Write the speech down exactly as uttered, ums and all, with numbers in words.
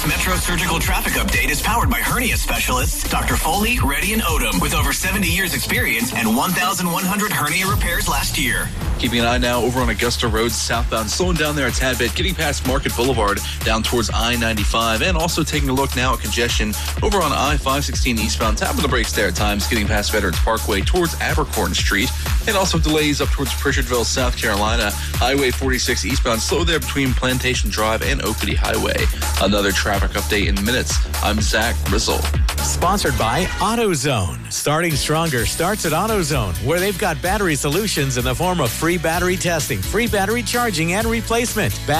Metro Surgical Traffic Update is powered by hernia specialists Doctor Foley, Reddy, and Odom with over seventy years experience and one thousand one hundred hernia repairs last year. Keeping an eye now over on Augusta Road southbound, slowing down there a tad bit, getting past Market Boulevard down towards I ninety-five, and also taking a look now at congestion over on I five sixteen eastbound, tapping the brakes there at times, getting past Veterans Parkway towards Abercorn Street, and also delays up towards Pritchardville, South Carolina. Highway forty-six eastbound, slow there between Plantation Drive and Oakity Highway. Another traffic update in minutes. I'm Zach Grizzle. Sponsored by AutoZone. Starting stronger starts at AutoZone, where they've got battery solutions in the form of free battery testing, free battery charging, and replacement.